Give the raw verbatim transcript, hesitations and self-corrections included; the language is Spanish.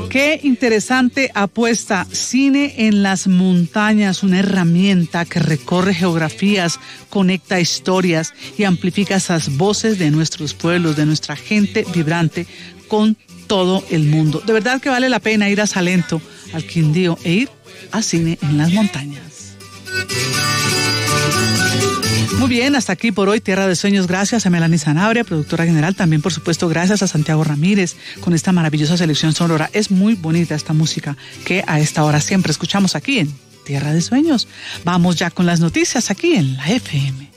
Qué interesante apuesta. Cine en las montañas, una herramienta que recorre geografías, conecta historias y amplifica esas voces de nuestros pueblos, de nuestra gente vibrante con todo el mundo. De verdad que vale la pena ir a Salento, al Quindío e ir a Cine en las montañas. Muy bien, hasta aquí por hoy Tierra de Sueños. Gracias a Melanie Sanabria, productora general. También, por supuesto, gracias a Santiago Ramírez con esta maravillosa selección sonora. Es muy bonita esta música que a esta hora siempre escuchamos aquí en Tierra de Sueños. Vamos ya con las noticias aquí en la F M.